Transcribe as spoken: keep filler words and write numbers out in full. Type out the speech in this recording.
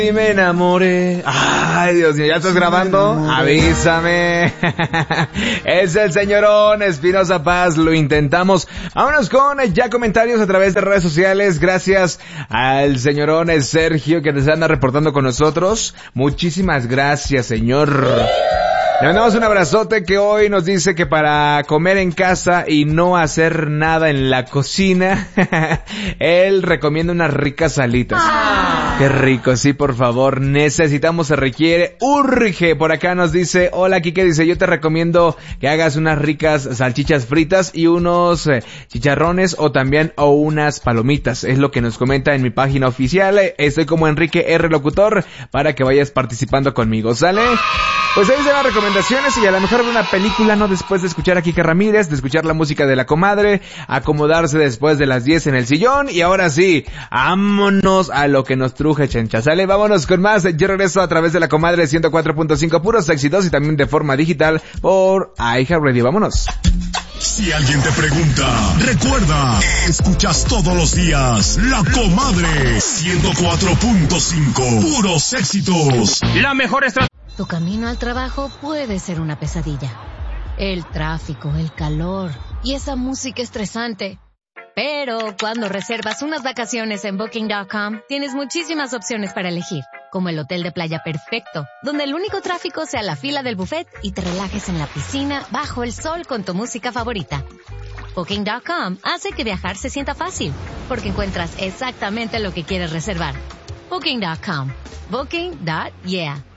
Y me enamoré. Ay, Dios mío, ¿ya estás grabando? Avísame. Es el señorón Espinosa Paz, lo intentamos. Vámonos con ya comentarios a través de redes sociales. Gracias al señorón Sergio que nos anda reportando con nosotros. Muchísimas gracias, señor. Le mandamos un abrazote que hoy nos dice que para comer en casa y no hacer nada en la cocina, él recomienda unas ricas alitas. Ah. Qué rico, sí, por favor, necesitamos, se requiere, urge. Por acá nos dice, hola Kike, dice, yo te recomiendo que hagas unas ricas salchichas fritas y unos eh, chicharrones o también o unas palomitas. Es lo que nos comenta en mi página oficial. Estoy como Enrique R. Locutor para que vayas participando conmigo, ¿sale? Pues ahí se van recomendaciones y a lo mejor una película, ¿no? Después de escuchar a Kike Ramírez, de escuchar la música de la comadre, acomodarse después de las diez en el sillón y ahora sí, vámonos a lo que nos truje, chencha. ¿Sale? Vámonos con más. Yo regreso a través de la comadre ciento cuatro punto cinco puros éxitos y también de forma digital por iHeartRadio. Vámonos. Si alguien te pregunta, recuerda, escuchas todos los días La Comadre ciento cuatro punto cinco, puros éxitos. La mejor estrategia. Tu camino al trabajo puede ser una pesadilla. El tráfico, el calor y esa música estresante. Pero cuando reservas unas vacaciones en Booking punto com, tienes muchísimas opciones para elegir, como el hotel de playa perfecto, donde el único tráfico sea la fila del buffet y te relajes en la piscina bajo el sol con tu música favorita. Booking punto com hace que viajar se sienta fácil, porque encuentras exactamente lo que quieres reservar. Booking punto com. Booking. Yeah.